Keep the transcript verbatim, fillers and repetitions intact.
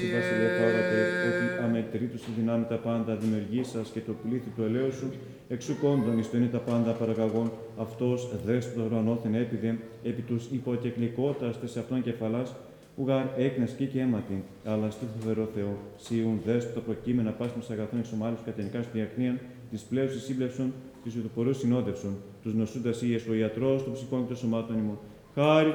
Βασιλεία θαώρατε, ότι αμετρήτως τη δυνάμει τα πάντα δημιουργήσας και το πλήθη του ελαίου σου, εξού κόντων εις το είναι τα πάντα παραγαγών, αυτός δέστο ουρανόθεν έπιδε, επί τους υποκεκλικότας της αυτών κεφαλάς, ουγαρ έκνες και αίματι, αλλά στη φοβερό Θεό, σιουν δέστο τα προκείμενα πάση μας αγαθών εξομάλους κατενικά σου διακνίαν, της πλέους σύμπλευσον, της ουδοπορούς συνόδευσον, τους νοσούντας ή ο ιατρός των ψυχών και των σωμάτων ημών. Χάρη